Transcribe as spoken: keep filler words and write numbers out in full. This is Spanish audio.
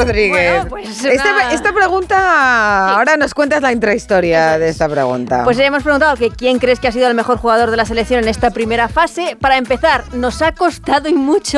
Rodríguez. Bueno, pues una... esta, esta pregunta, sí. Ahora nos cuentas la intrahistoria de esta pregunta. Pues hemos preguntado que quién crees que ha sido el mejor jugador de la selección en esta primera fase. Para empezar, nos ha costado y mucho